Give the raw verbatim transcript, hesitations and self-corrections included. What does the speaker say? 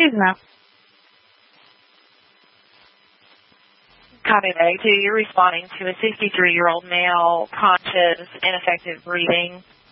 Susan. Copy bag two, you're responding to a sixty-three-year-old male, conscious, ineffective breathing.